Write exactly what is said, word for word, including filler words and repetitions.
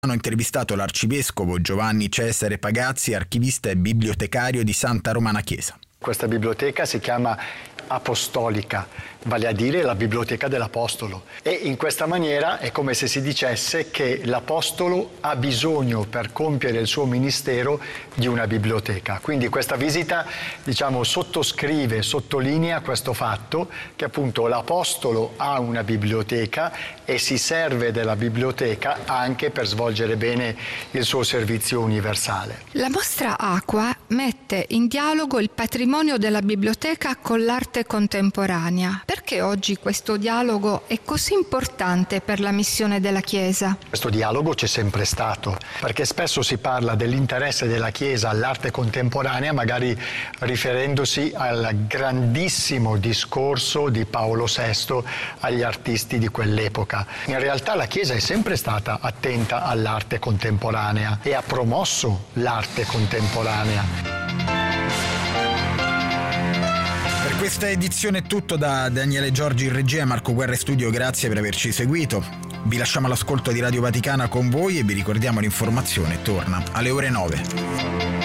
Hanno intervistato l'arcivescovo Giovanni Cesare Pagazzi, archivista e bibliotecario di Santa Romana Chiesa. Questa biblioteca si chiama apostolica, vale a dire la biblioteca dell'apostolo, e in questa maniera è come se si dicesse che l'apostolo ha bisogno per compiere il suo ministero di una biblioteca. Quindi questa visita, diciamo, sottoscrive, sottolinea questo fatto che appunto l'apostolo ha una biblioteca e si serve della biblioteca anche per svolgere bene il suo servizio universale. La mostra Aqua mette in dialogo il patrimonio della biblioteca con l'arte contemporanea. Perché oggi questo dialogo è così importante per la missione della Chiesa? Questo dialogo c'è sempre stato, perché spesso si parla dell'interesse della Chiesa all'arte contemporanea, magari riferendosi al grandissimo discorso di Paolo sesto agli artisti di quell'epoca. In realtà la Chiesa è sempre stata attenta all'arte contemporanea e ha promosso l'arte contemporanea. Per questa edizione è tutto. Da Daniele Giorgi in regia e Marco Guerra in studio, grazie per averci seguito. Vi lasciamo all'ascolto di Radio Vaticana con voi e vi ricordiamo l'informazione torna alle ore nove.